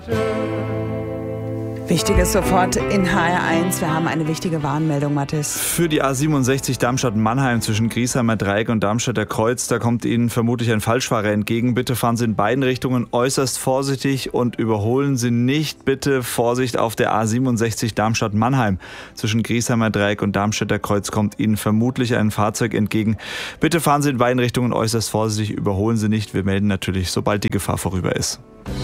Wichtiges sofort in HR1. Wir haben eine wichtige Warnmeldung, Mathis. Für die A67 Darmstadt-Mannheim zwischen Griesheimer Dreieck und Darmstädter Kreuz, da kommt Ihnen vermutlich ein Falschfahrer entgegen. Bitte fahren Sie in beiden Richtungen äußerst vorsichtig und überholen Sie nicht. Bitte Vorsicht auf der A67 Darmstadt-Mannheim. Zwischen Griesheimer Dreieck und Darmstädter Kreuz kommt Ihnen vermutlich ein Fahrzeug entgegen. Bitte fahren Sie in beiden Richtungen äußerst vorsichtig, überholen Sie nicht. Wir melden natürlich, sobald die Gefahr vorüber ist.